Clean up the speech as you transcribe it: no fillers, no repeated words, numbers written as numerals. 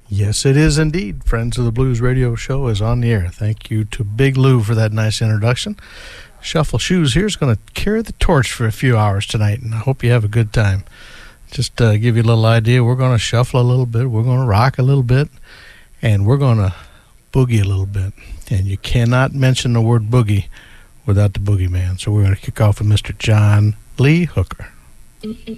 Yes, it is indeed. Friends of the Blues Radio Show is on the air. Thank you to Big Lou for that nice introduction. Shuffle Shoes here is going to carry the torch for a few hours tonight, and I hope you have a good time. Just to give you a little idea, we're going to shuffle a little bit, we're going to rock a little bit, and we're going to boogie a little bit. And you cannot mention the word boogie without the Boogie Man. So we're going to kick off with Mr. John Lee Hooker. Mm-hmm.